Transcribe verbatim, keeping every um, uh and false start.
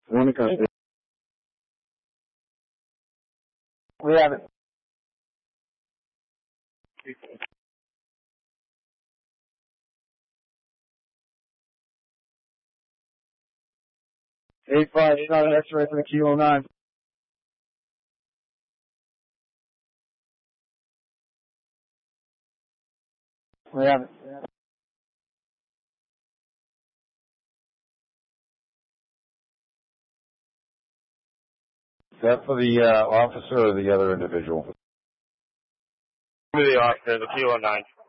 One to custody. We have it. Eight five, shot an X-ray for the Kilo nine. We have it. Is that for the uh, officer or the other individual? For the officer, the Kilo nine.